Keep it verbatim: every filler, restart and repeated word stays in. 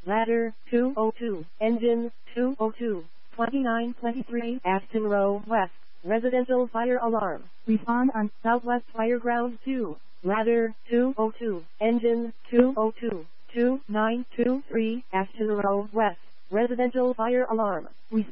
Ladder two oh two, Engine two oh two, twenty-nine twenty-three Ashton Road West, Residential Fire Alarm. Respond on Southwest Fireground two, Ladder two oh two, Engine two oh two, two nine two three Ashton Road West, Residential Fire Alarm.